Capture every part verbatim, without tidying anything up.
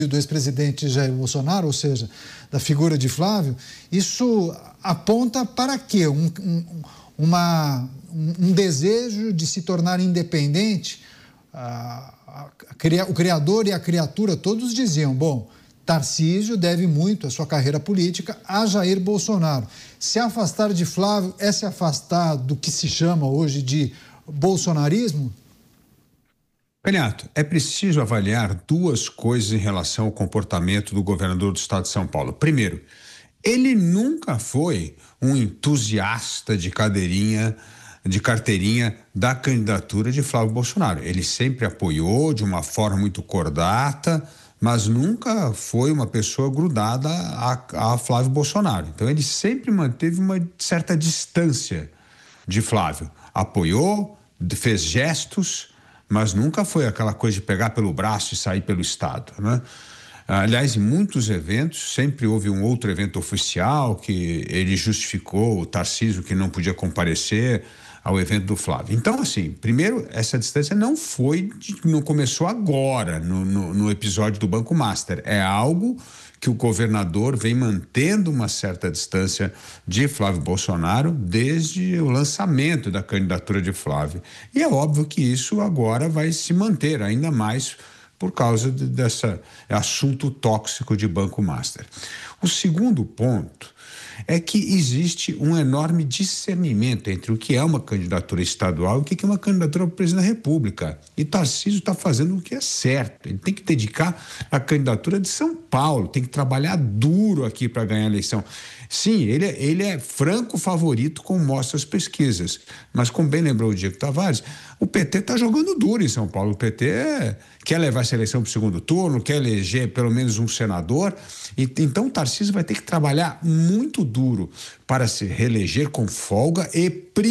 do ex-presidente Jair Bolsonaro, ou seja, da figura de Flávio, isso aponta para quê? Um, um, uma, um desejo de se tornar independente? Ah, a, a, o criador e a criatura todos diziam, bom, Tarcísio deve muito a sua carreira política a Jair Bolsonaro. Se afastar de Flávio é se afastar do que se chama hoje de bolsonarismo? Renato, é preciso avaliar duas coisas em relação ao comportamento do governador do estado de São Paulo. Primeiro, ele nunca foi um entusiasta de cadeirinha, de carteirinha da candidatura de Flávio Bolsonaro. Ele sempre apoiou de uma forma muito cordata, mas nunca foi uma pessoa grudada a, a Flávio Bolsonaro. Então ele sempre manteve uma certa distância de Flávio. Apoiou, fez gestos, mas nunca foi aquela coisa de pegar pelo braço e sair pelo estado, né? Aliás, em muitos eventos, sempre houve um outro evento oficial que ele justificou o Tarcísio que não podia comparecer ao evento do Flávio. Então, assim, primeiro, essa distância não foi, não começou agora, no, no, no episódio do Banco Master. É algo que o governador vem mantendo uma certa distância de Flávio Bolsonaro desde o lançamento da candidatura de Flávio. E é óbvio que isso agora vai se manter ainda mais por causa de, desse assunto tóxico de Banco Master. O segundo ponto é que existe um enorme discernimento entre o que é uma candidatura estadual e o que é uma candidatura para o presidente da República. E Tarcísio está fazendo o que é certo. Ele tem que dedicar a candidatura de São Paulo, tem que trabalhar duro aqui para ganhar a eleição. Sim, ele é, ele é franco favorito, como mostram as pesquisas. Mas, como bem lembrou o Diego Tavares, o P T está jogando duro em São Paulo. O P T é, quer levar essa eleição para o segundo turno, quer eleger pelo menos um senador. E, então, o Tarcísio vai ter que trabalhar muito duro para se reeleger com folga e,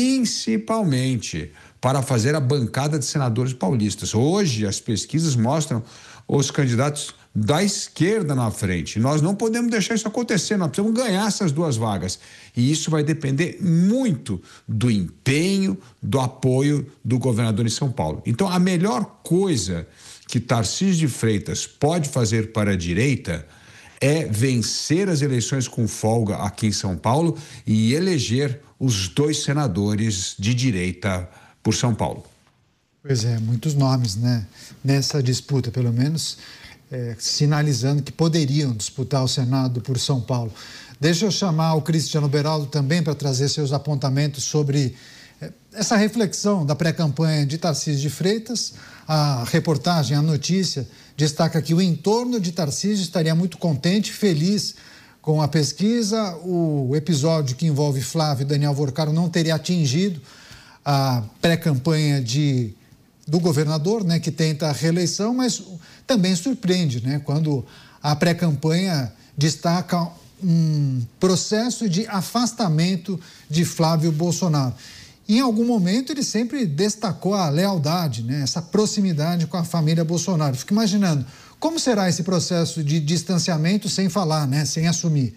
principalmente, para fazer a bancada de senadores paulistas. Hoje, as pesquisas mostram os candidatos da esquerda na frente. Nós não podemos deixar isso acontecer, nós precisamos ganhar essas duas vagas. E isso vai depender muito do empenho, do apoio do governador em São Paulo. Então, a melhor coisa que Tarcísio de Freitas pode fazer para a direita é vencer as eleições com folga aqui em São Paulo e eleger os dois senadores de direita por São Paulo. Pois é, muitos nomes, né? Nessa disputa, pelo menos, é, sinalizando que poderiam disputar o Senado por São Paulo. Deixa eu chamar o Cristiano Beraldo também para trazer seus apontamentos sobre é, essa reflexão da pré-campanha de Tarcísio de Freitas. A reportagem, a notícia, destaca que o entorno de Tarcísio estaria muito contente, feliz com a pesquisa. O episódio que envolve Flávio e Daniel Vorcaro não teria atingido a pré-campanha de, do governador, né, que tenta a reeleição, mas também surpreende, né, quando a pré-campanha destaca um processo de afastamento de Flávio Bolsonaro. Em algum momento ele sempre destacou a lealdade, né, essa proximidade com a família Bolsonaro. Fico imaginando, como será esse processo de distanciamento sem falar, né, sem assumir?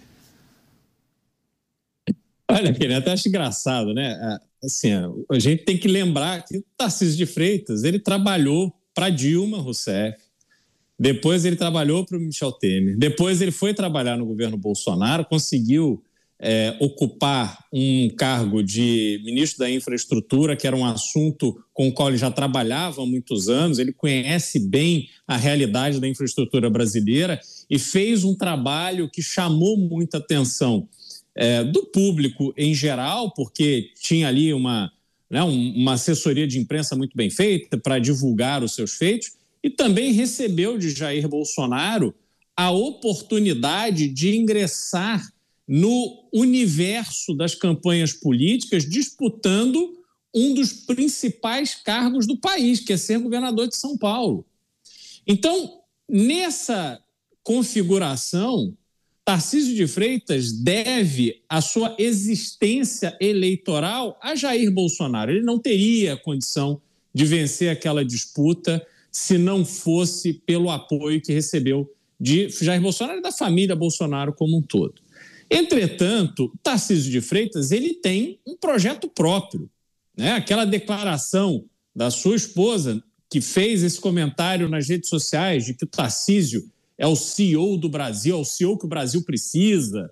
Olha, Renato, eu acho engraçado, né? Assim, a gente tem que lembrar que o Tarcísio de Freitas, ele trabalhou para Dilma Rousseff, depois ele trabalhou para o Michel Temer, depois ele foi trabalhar no governo Bolsonaro, conseguiu é, ocupar um cargo de ministro da Infraestrutura, que era um assunto com o qual ele já trabalhava há muitos anos, ele conhece bem a realidade da infraestrutura brasileira e fez um trabalho que chamou muita atenção É, do público em geral, porque tinha ali uma, né, uma assessoria de imprensa muito bem feita para divulgar os seus feitos, e também recebeu de Jair Bolsonaro a oportunidade de ingressar no universo das campanhas políticas, disputando um dos principais cargos do país, que é ser governador de São Paulo. Então, nessa configuração, Tarcísio de Freitas deve a sua existência eleitoral a Jair Bolsonaro. Ele não teria condição de vencer aquela disputa se não fosse pelo apoio que recebeu de Jair Bolsonaro e da família Bolsonaro como um todo. Entretanto, Tarcísio de Freitas ele tem um projeto próprio, né? Aquela declaração da sua esposa que fez esse comentário nas redes sociais de que o Tarcísio é o C E O do Brasil, é o C E O que o Brasil precisa,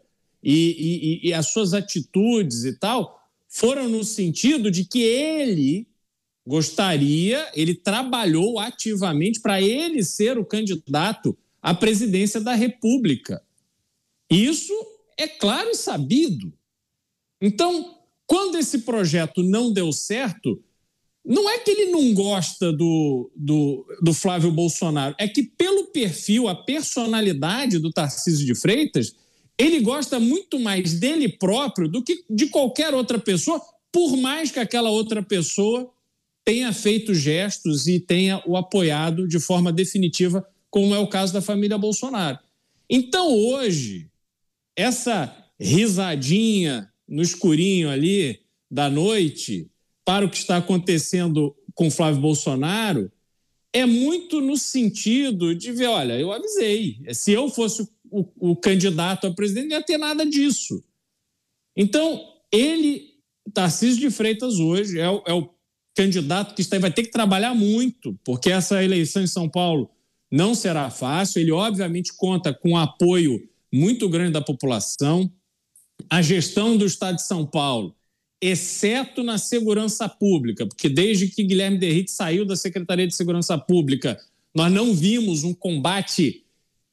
e, e, e as suas atitudes e tal foram no sentido de que ele gostaria, ele trabalhou ativamente para ele ser o candidato à presidência da República. Isso é claro e sabido. Então, quando esse projeto não deu certo, não é que ele não gosta do, do, do Flávio Bolsonaro, é que pelo perfil, a personalidade do Tarcísio de Freitas, ele gosta muito mais dele próprio do que de qualquer outra pessoa, por mais que aquela outra pessoa tenha feito gestos e tenha o apoiado de forma definitiva, como é o caso da família Bolsonaro. Então, hoje, essa risadinha no escurinho ali da noite para o que está acontecendo com Flávio Bolsonaro é muito no sentido de ver, olha, eu avisei, se eu fosse o, o candidato a presidente, não ia ter nada disso. Então, ele, Tarcísio de Freitas, hoje, é o, é o candidato que está, vai ter que trabalhar muito, porque essa eleição em São Paulo não será fácil. Ele, obviamente, conta com um apoio muito grande da população. A gestão do Estado de São Paulo, exceto na segurança pública, porque desde que Guilherme Derrite saiu da Secretaria de Segurança Pública, nós não vimos um combate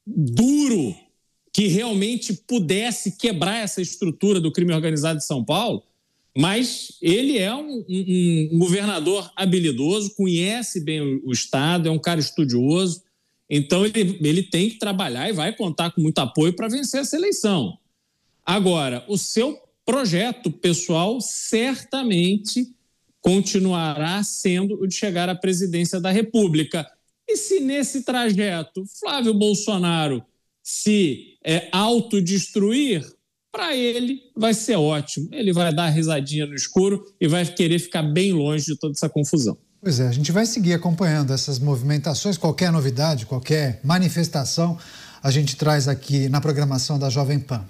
duro que realmente pudesse quebrar essa estrutura do crime organizado de São Paulo, mas ele é um, um, um governador habilidoso, conhece bem o, o Estado, é um cara estudioso, então ele, ele tem que trabalhar e vai contar com muito apoio para vencer essa eleição. Agora, o seu projeto pessoal certamente continuará sendo o de chegar à presidência da República. E se nesse trajeto Flávio Bolsonaro se é, autodestruir, para ele vai ser ótimo. Ele vai dar risadinha no escuro e vai querer ficar bem longe de toda essa confusão. Pois é, a gente vai seguir acompanhando essas movimentações, qualquer novidade, qualquer manifestação, a gente traz aqui na programação da Jovem Pan.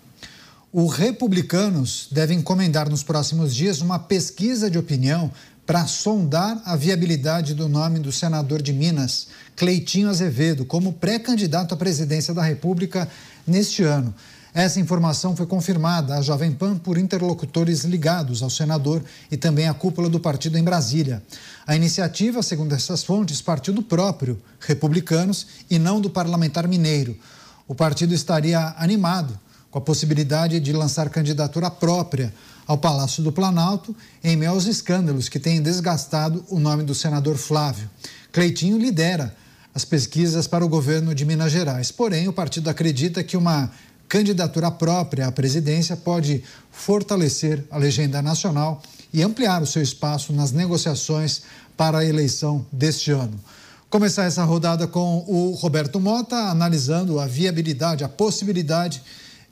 Os republicanos devem encomendar nos próximos dias uma pesquisa de opinião para sondar a viabilidade do nome do senador de Minas, Cleitinho Azevedo, como pré-candidato à presidência da República neste ano. Essa informação foi confirmada à Jovem Pan por interlocutores ligados ao senador e também à cúpula do partido em Brasília. A iniciativa, segundo essas fontes, partiu do próprio Republicanos e não do parlamentar mineiro. O partido estaria animado com a possibilidade de lançar candidatura própria ao Palácio do Planalto em meio aos escândalos que têm desgastado o nome do senador Flávio. Cleitinho lidera as pesquisas para o governo de Minas Gerais, porém o partido acredita que uma candidatura própria à presidência pode fortalecer a legenda nacional e ampliar o seu espaço nas negociações para a eleição deste ano. Começar essa rodada com o Roberto Mota, analisando a viabilidade, a possibilidade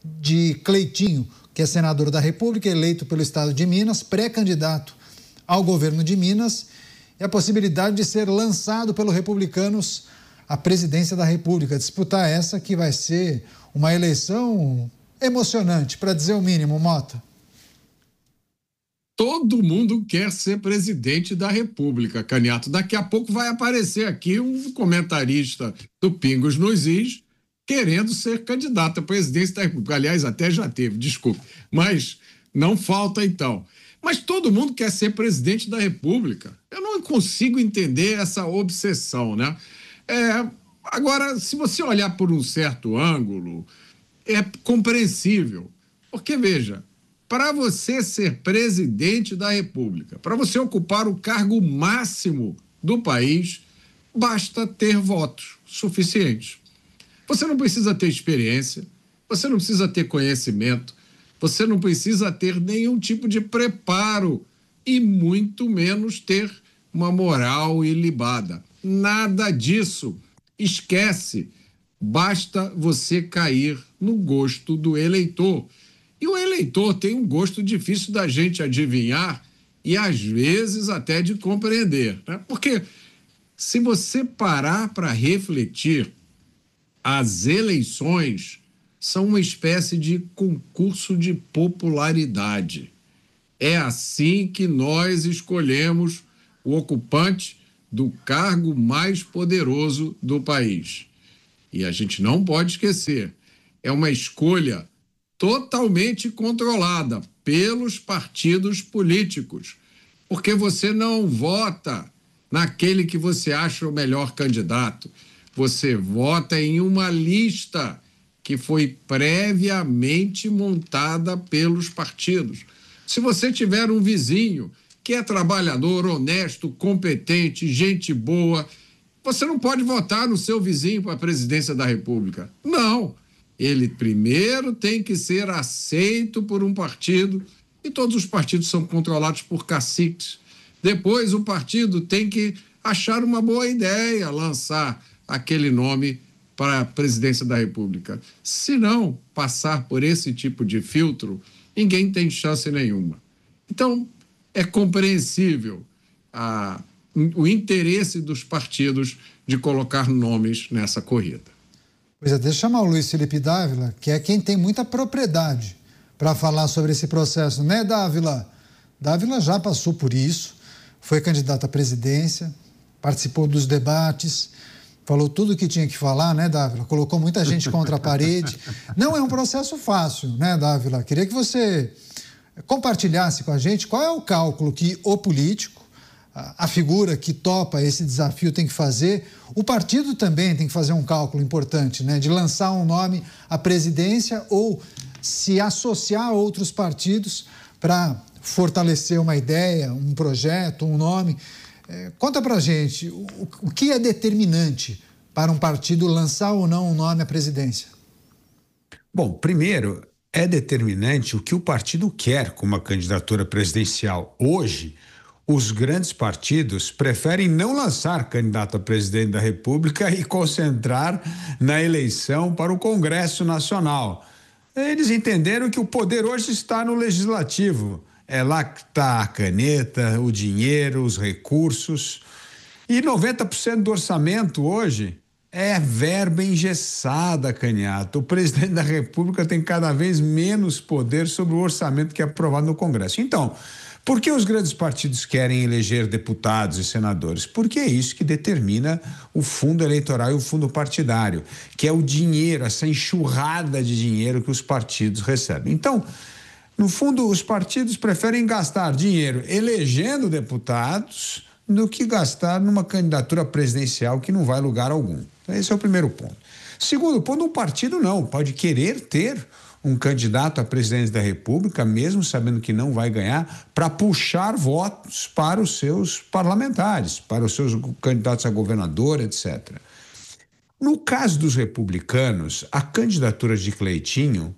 de Cleitinho, que é senador da República, eleito pelo estado de Minas, pré-candidato ao governo de Minas, e a possibilidade de ser lançado pelos republicanos à presidência da República, disputar essa que vai ser uma eleição emocionante, para dizer o mínimo, Mota. Todo mundo quer ser presidente da República, Caniato. Daqui a pouco vai aparecer aqui um comentarista do Pingos nos Is querendo ser candidato à presidência da República. Aliás, até já teve, desculpe. Mas não falta, então. Mas todo mundo quer ser presidente da República. Eu não consigo entender essa obsessão, né? É, agora, se você olhar por um certo ângulo, é compreensível. Porque, veja, para você ser presidente da República, para você ocupar o cargo máximo do país, basta ter votos suficientes. Você não precisa ter experiência, você não precisa ter conhecimento, você não precisa ter nenhum tipo de preparo e muito menos ter uma moral ilibada. Nada disso. Esquece. Basta você cair no gosto do eleitor. E o eleitor tem um gosto difícil da gente adivinhar e, às vezes, até de compreender, né? Porque se você parar para refletir, as eleições são uma espécie de concurso de popularidade. É assim que nós escolhemos o ocupante do cargo mais poderoso do país. e a gente não pode esquecer, é uma escolha totalmente controlada pelos partidos políticos, porque você não vota naquele que você acha o melhor candidato, você vota em uma lista que foi previamente montada pelos partidos. Se você tiver um vizinho que é trabalhador, honesto, competente, gente boa, você não pode votar no seu vizinho para a presidência da República. Não. Ele primeiro tem que ser aceito por um partido, e todos os partidos são controlados por caciques. Depois o partido tem que achar uma boa ideia, lançar aquele nome para a presidência da República. Se não passar por esse tipo de filtro, ninguém tem chance nenhuma. Então, é compreensível a, o interesse dos partidos de colocar nomes nessa corrida. Pois é, deixa eu chamar o Luiz Felipe Dávila, que é quem tem muita propriedade para falar sobre esse processo, né, Dávila? Dávila já passou por isso, foi candidato à presidência, participou dos debates, falou tudo o que tinha que falar, né, Dávila? Colocou muita gente contra a parede. Não é um processo fácil, né, Dávila? Queria que você compartilhasse com a gente qual é o cálculo que o político, a figura que topa esse desafio tem que fazer. O partido também tem que fazer um cálculo importante, né, de lançar um nome à presidência ou se associar a outros partidos para fortalecer uma ideia, um projeto, um nome. É, conta pra gente, o, o que é determinante para um partido lançar ou não um nome à presidência? Bom, primeiro, é determinante o que o partido quer com uma candidatura presidencial. Hoje, os grandes partidos preferem não lançar candidato a presidente da República e concentrar na eleição para o Congresso Nacional. Eles entenderam que o poder hoje está no Legislativo. É lá que está a caneta, o dinheiro, os recursos. E noventa por cento do orçamento hoje é verba engessada, Canhato. O presidente da República tem cada vez menos poder sobre o orçamento que é aprovado no Congresso. Então, por que os grandes partidos querem eleger deputados e senadores? Porque é isso que determina o fundo eleitoral e o fundo partidário, que é o dinheiro, essa enxurrada de dinheiro que os partidos recebem. Então, no fundo, os partidos preferem gastar dinheiro elegendo deputados do que gastar numa candidatura presidencial que não vai a lugar algum. Então, esse é o primeiro ponto. Segundo ponto, um partido não pode querer ter um candidato à presidência da República, mesmo sabendo que não vai ganhar, para puxar votos para os seus parlamentares, para os seus candidatos a governador, etcétera. No caso dos republicanos, a candidatura de Cleitinho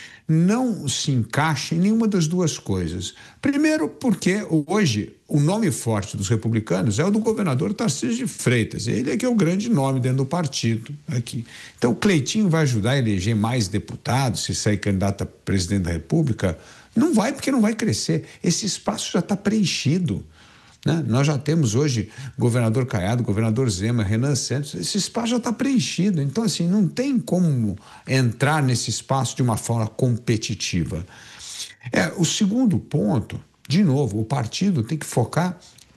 não se encaixa em nenhuma das duas coisas. Primeiro, porque hoje o nome forte dos republicanos é o do governador Tarcísio de Freitas. Ele é que é o grande nome dentro do partido aqui. Então, o Cleitinho vai ajudar a eleger mais deputados se sair candidato a presidente da República? Não vai, porque não vai crescer. Esse espaço já está preenchido, né? Nós já temos hoje governador Caiado, governador Zema, Renan Santos, esse espaço já está preenchido. Então, assim, não tem como entrar nesse espaço de uma forma competitiva. É, o segundo ponto, de novo, o partido tem que focar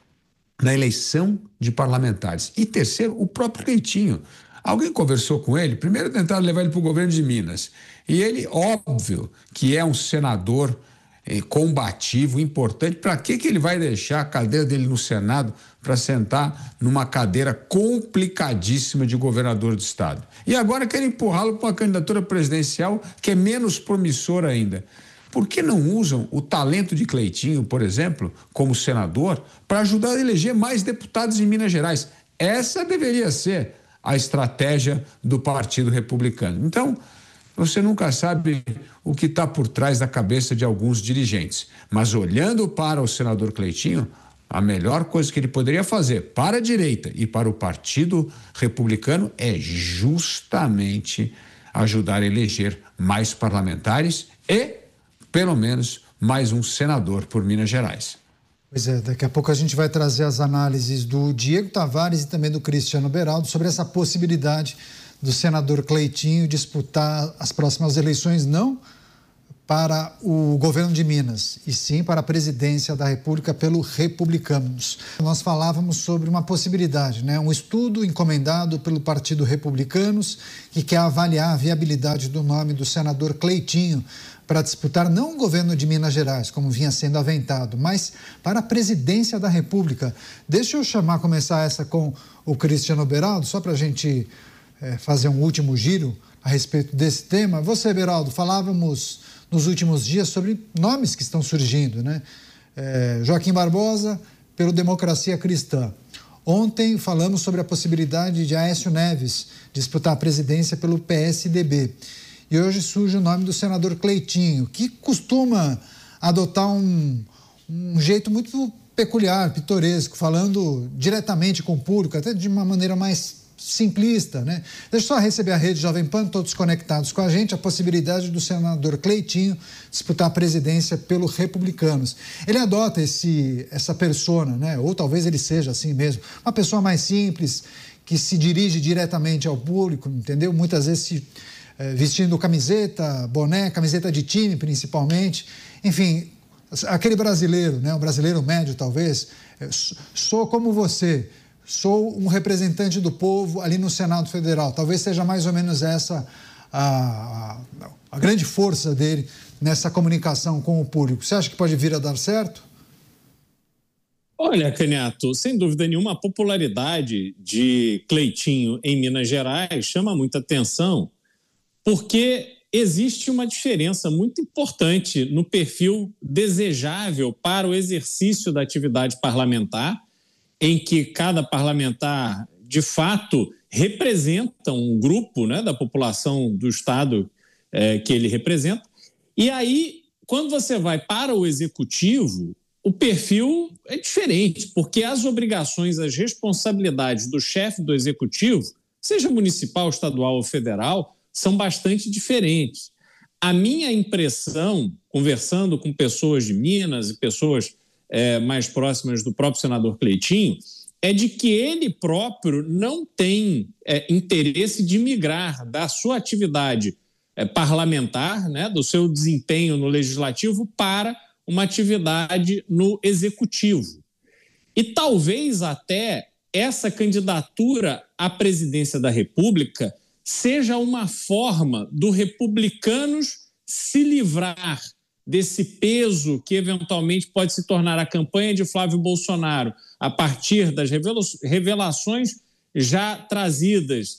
na eleição de parlamentares. E terceiro, o próprio Cleitinho. Alguém conversou com ele, primeiro tentaram levar ele para o governo de Minas. E ele, óbvio, que é um senador combativo, importante. Para que que ele vai deixar a cadeira dele no Senado para sentar numa cadeira complicadíssima de governador do estado? E agora querem empurrá-lo para uma candidatura presidencial que é menos promissora ainda. Por que não usam o talento de Cleitinho, por exemplo, como senador, para ajudar a eleger mais deputados em Minas Gerais? Essa deveria ser a estratégia do Partido Republicano. Então, você nunca sabe o que está por trás da cabeça de alguns dirigentes. Mas olhando para o senador Cleitinho, a melhor coisa que ele poderia fazer para a direita e para o Partido Republicano é justamente ajudar a eleger mais parlamentares e, pelo menos, mais um senador por Minas Gerais. Pois é, daqui a pouco a gente vai trazer as análises do Diego Tavares e também do Cristiano Beraldo sobre essa possibilidade do senador Cleitinho disputar as próximas eleições, não para o governo de Minas, e sim para a presidência da República pelo Republicanos. Nós falávamos sobre uma possibilidade, né? Um estudo encomendado pelo Partido Republicanos que quer avaliar a viabilidade do nome do senador Cleitinho para disputar não o governo de Minas Gerais, como vinha sendo aventado, mas para a presidência da República. Deixa eu chamar, começar essa com o Cristiano Beraldo, só para a gente é, fazer um último giro a respeito desse tema. Você, Beraldo, falávamos nos últimos dias sobre nomes que estão surgindo, né? É, Joaquim Barbosa, pelo Democracia Cristã. Ontem falamos sobre a possibilidade de Aécio Neves disputar a presidência pelo P S D B. E hoje surge o nome do senador Cleitinho, que costuma adotar um, um jeito muito peculiar, pitoresco, falando diretamente com o público, até de uma maneira mais simplista, né? Deixa eu só receber a rede Jovem Pan, todos conectados com a gente, a possibilidade do senador Cleitinho disputar a presidência pelo Republicanos. Ele adota esse, essa persona, né? Ou talvez ele seja assim mesmo, uma pessoa mais simples, que se dirige diretamente ao público, entendeu? Muitas vezes se, eh, vestindo camiseta, boné, camiseta de time principalmente, enfim, aquele brasileiro, né? Um brasileiro médio talvez, eh, sou como você, sou um representante do povo ali no Senado Federal. Talvez seja mais ou menos essa a, a, a grande força dele nessa comunicação com o público. Você acha que pode vir a dar certo? Olha, Canhato, sem dúvida nenhuma, a popularidade de Cleitinho em Minas Gerais chama muita atenção, porque existe uma diferença muito importante no perfil desejável para o exercício da atividade parlamentar, em que cada parlamentar, de fato, representa um grupo, né, da população do Estado é, que ele representa. E aí, quando você vai para o executivo, o perfil é diferente, porque as obrigações, as responsabilidades do chefe do executivo, seja municipal, estadual ou federal, são bastante diferentes. A minha impressão, conversando com pessoas de Minas e pessoas É, mais próximas do próprio senador Cleitinho, é de que ele próprio não tem é, interesse de migrar da sua atividade é, parlamentar, né, do seu desempenho no legislativo, para uma atividade no executivo. E talvez até essa candidatura à presidência da República seja uma forma do Republicanos se livrar desse peso que eventualmente pode se tornar a campanha de Flávio Bolsonaro a partir das revelações já trazidas,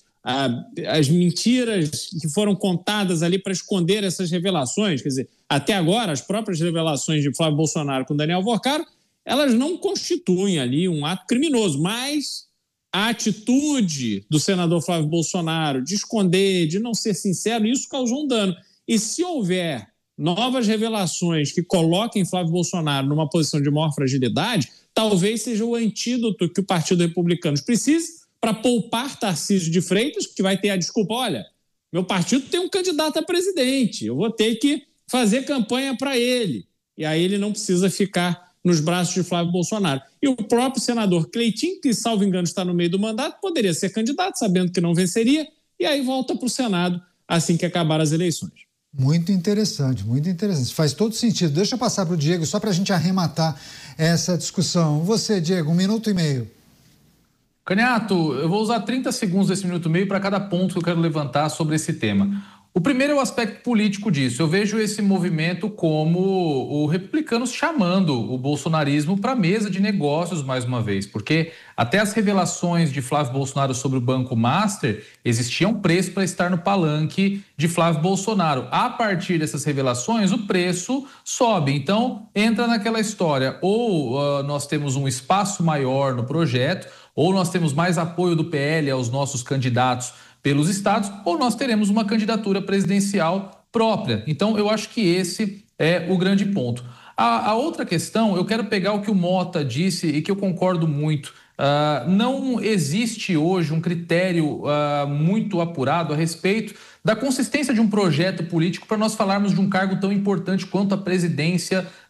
as mentiras que foram contadas ali para esconder essas revelações. Quer dizer, até agora, as próprias revelações de Flávio Bolsonaro com Daniel Alvorcaro, elas não constituem ali um ato criminoso, mas a atitude do senador Flávio Bolsonaro de esconder, de não ser sincero, isso causou um dano. E se houver novas revelações que coloquem Flávio Bolsonaro numa posição de maior fragilidade, talvez seja o antídoto que o Partido Republicano precisa para poupar Tarcísio de Freitas, que vai ter a desculpa, olha, meu partido tem um candidato a presidente, eu vou ter que fazer campanha para ele. E aí ele não precisa ficar nos braços de Flávio Bolsonaro. E o próprio senador Cleitinho, que, salvo engano, está no meio do mandato, poderia ser candidato, sabendo que não venceria, e aí volta para o Senado assim que acabar as eleições. Muito interessante, muito interessante. Faz todo sentido. Deixa eu passar para o Diego, só para a gente arrematar essa discussão. Você, Diego, um minuto e meio. Canhato, eu vou usar trinta segundos desse minuto e meio para cada ponto que eu quero levantar sobre esse tema. O primeiro é o aspecto político disso. Eu vejo esse movimento como o Republicanos chamando o bolsonarismo para a mesa de negócios mais uma vez, porque até as revelações de Flávio Bolsonaro sobre o Banco Master existia um preço para estar no palanque de Flávio Bolsonaro. A partir dessas revelações, o preço sobe. Então, entra naquela história. Ou uh, nós temos um espaço maior no projeto, ou nós temos mais apoio do P L aos nossos candidatos pelos estados, ou nós teremos uma candidatura presidencial própria. Então, eu acho que esse é o grande ponto. A, a outra questão, eu quero pegar o que o Mota disse e que eu concordo muito. Uh, não existe hoje um critério uh, muito apurado a respeito da consistência de um projeto político para nós falarmos de um cargo tão importante quanto a presidência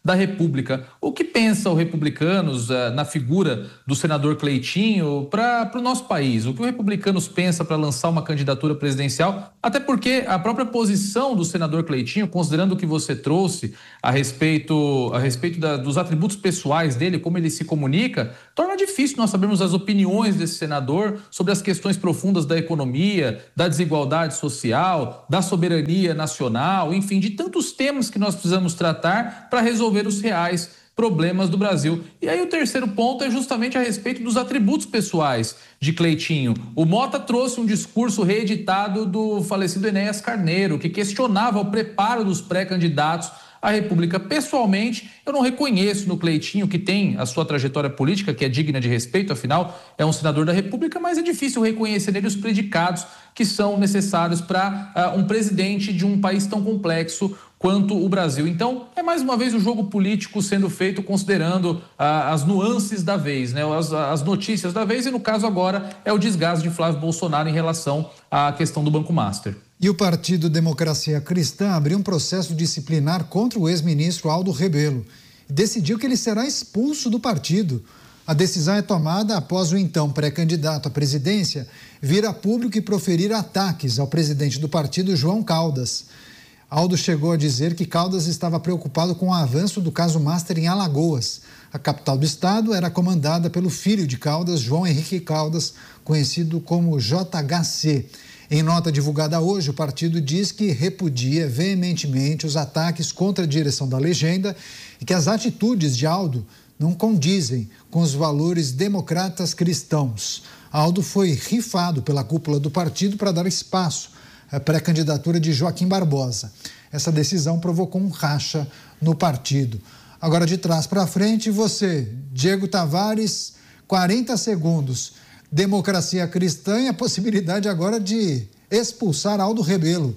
da República. O que pensa o Republicanos uh, na figura do senador Cleitinho para o nosso país? O que o Republicanos pensa para lançar uma candidatura presidencial? Até porque a própria posição do senador Cleitinho, considerando o que você trouxe a respeito, a respeito da, dos atributos pessoais dele, como ele se comunica, torna difícil nós sabermos as opiniões desse senador sobre as questões profundas da economia, da desigualdade social, da soberania nacional, enfim, de tantos temas que nós precisamos tratar para resolver os reais problemas do Brasil. E aí o terceiro ponto é justamente a respeito dos atributos pessoais de Cleitinho. O Mota trouxe um discurso reeditado do falecido Enéas Carneiro, que questionava o preparo dos pré-candidatos à República. Pessoalmente, eu não reconheço no Cleitinho, que tem a sua trajetória política, que é digna de respeito, afinal, é um senador da República, mas é difícil reconhecer nele os predicados que são necessários para uh, um presidente de um país tão complexo quanto o Brasil. Então, é mais uma vez o jogo político sendo feito considerando uh, as nuances da vez, né? as, as notícias da vez, e no caso agora é o desgaste de Flávio Bolsonaro em relação à questão do Banco Master. E o Partido Democracia Cristã abriu um processo disciplinar contra o ex-ministro Aldo Rebelo e decidiu que ele será expulso do partido. A decisão é tomada após o então pré-candidato à presidência vir a público e proferir ataques ao presidente do partido, João Caldas. Aldo chegou a dizer que Caldas estava preocupado com o avanço do caso Master em Alagoas. A capital do estado era comandada pelo filho de Caldas, João Henrique Caldas, conhecido como J H C. Em nota divulgada hoje, o partido diz que repudia veementemente os ataques contra a direção da legenda e que as atitudes de Aldo não condizem com os valores democratas cristãos. Aldo foi rifado pela cúpula do partido para dar espaço à pré-candidatura de Joaquim Barbosa. Essa decisão provocou um racha no partido. Agora, de trás para frente, você, Diego Tavares, quarenta segundos. Democracia Cristã e a possibilidade agora de expulsar Aldo Rebelo.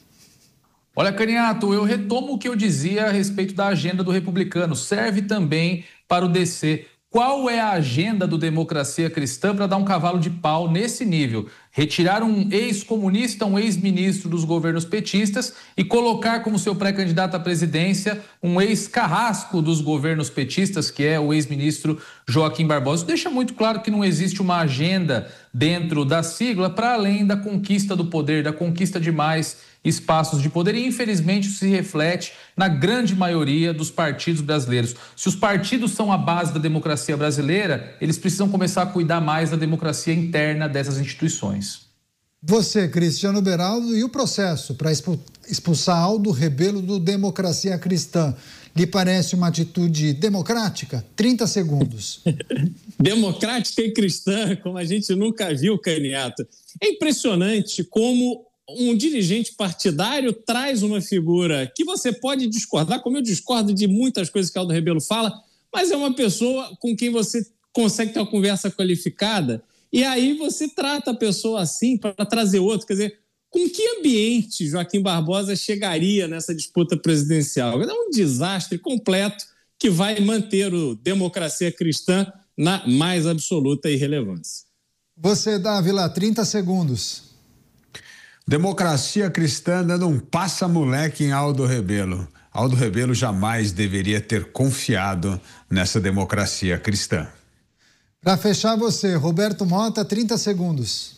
Olha, Caniato, eu retomo o que eu dizia a respeito da agenda do Republicano. Serve também para o D C. Qual é a agenda do Democracia Cristã para dar um cavalo de pau nesse nível? Retirar um ex-comunista, um ex-ministro dos governos petistas e colocar como seu pré-candidato à presidência um ex-carrasco dos governos petistas, que é o ex-ministro Joaquim Barbosa. Isso deixa muito claro que não existe uma agenda dentro da sigla para além da conquista do poder, da conquista de mais espaços de poder, e infelizmente isso se reflete na grande maioria dos partidos brasileiros. Se os partidos são a base da democracia brasileira, eles precisam começar a cuidar mais da democracia interna dessas instituições. Você, Cristiano Beraldo, e o processo para expulsar Aldo Rebelo do Democracia Cristã, lhe parece uma atitude democrática? trinta segundos. Democrática e cristã, como a gente nunca viu, Caniato. É impressionante como um dirigente partidário traz uma figura que você pode discordar, como eu discordo de muitas coisas que Aldo Rebelo fala, mas é uma pessoa com quem você consegue ter uma conversa qualificada, e aí você trata a pessoa assim para trazer outro. Quer dizer, com que ambiente Joaquim Barbosa chegaria nessa disputa presidencial? É um desastre completo que vai manter o Democracia Cristã na mais absoluta irrelevância. Você, Dávila, trinta segundos. Democracia Cristã dando um passa-moleque em Aldo Rebelo. Aldo Rebelo jamais deveria ter confiado nessa democracia cristã. Para fechar você, Roberto Mota, trinta segundos.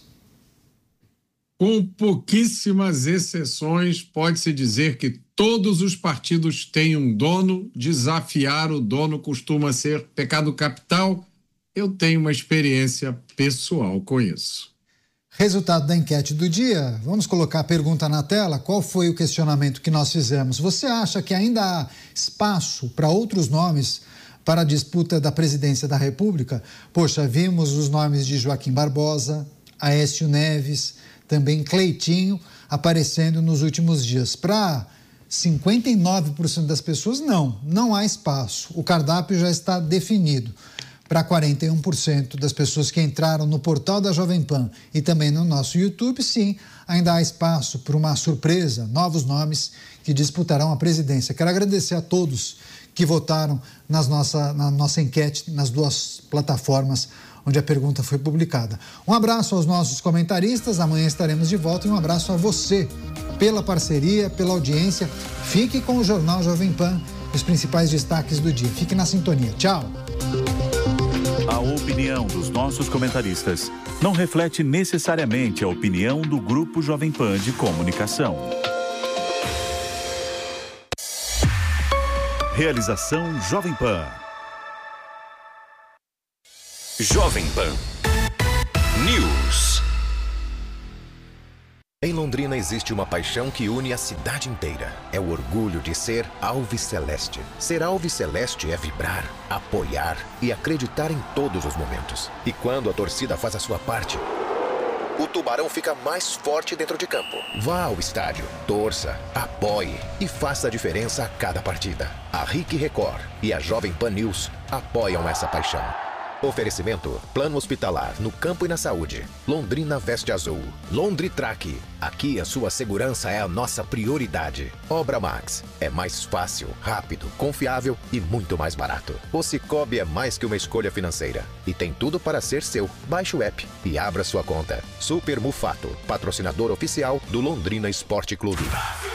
Com pouquíssimas exceções, pode-se dizer que todos os partidos têm um dono. Desafiar o dono costuma ser pecado capital. Eu tenho uma experiência pessoal com isso. Resultado da enquete do dia, vamos colocar a pergunta na tela. Qual foi o questionamento que nós fizemos? Você acha que ainda há espaço para outros nomes para a disputa da presidência da República? Poxa, vimos os nomes de Joaquim Barbosa, Aécio Neves, também Cleitinho aparecendo nos últimos dias. Para cinquenta e nove por cento das pessoas, não, não há espaço. O cardápio já está definido. Para quarenta e um por cento das pessoas que entraram no portal da Jovem Pan e também no nosso YouTube, sim, ainda há espaço para uma surpresa, novos nomes que disputarão a presidência. Quero agradecer a todos que votaram nas nossa, na nossa enquete nas duas plataformas onde a pergunta foi publicada. Um abraço aos nossos comentaristas, amanhã estaremos de volta, e um abraço a você pela parceria, pela audiência. Fique com o Jornal Jovem Pan. os principais destaques do dia. Fique na sintonia. Tchau! A opinião dos nossos comentaristas não reflete necessariamente a opinião do Grupo Jovem Pan de Comunicação. Realização Jovem Pan. Jovem Pan News. Em Londrina existe uma paixão que une a cidade inteira. É o orgulho de ser alviceleste. Ser alviceleste é vibrar, apoiar e acreditar em todos os momentos. E quando a torcida faz a sua parte, o Tubarão fica mais forte dentro de campo. Vá ao estádio, torça, apoie e faça a diferença a cada partida. A R I C Record e a Jovem Pan News apoiam essa paixão. Oferecimento: Plano Hospitalar no Campo e na Saúde. Londrina Veste Azul. Londritrack. Aqui a sua segurança é a nossa prioridade. Obra Max. É mais fácil, rápido, confiável e muito mais barato. O Cicobi é mais que uma escolha financeira e tem tudo para ser seu. Baixe o app e abra sua conta. Super Mufato, patrocinador oficial do Londrina Esporte Clube.